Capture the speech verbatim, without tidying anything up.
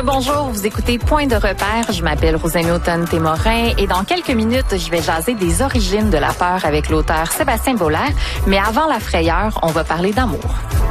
Rebonjour, vous écoutez Point de repère. Je m'appelle Rosemary Automne-Témorin et dans quelques minutes, je vais jaser des origines de la peur avec l'auteur Sébastien Boulard. Mais avant la frayeur, on va parler d'amour.